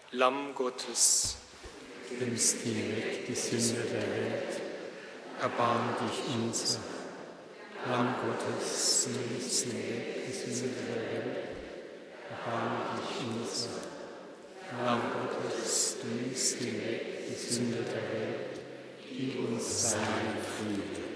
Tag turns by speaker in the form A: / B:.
A: Lamm Gottes,
B: du nimmst hinweg die Sünde der Welt, erbarm dich unser. Lamm Gottes, du nimmst hinweg die Sünde der Welt, erbarm dich unser. Lamm Gottes, du nimmst hinweg die Sünde der Welt, gib uns deinen Frieden.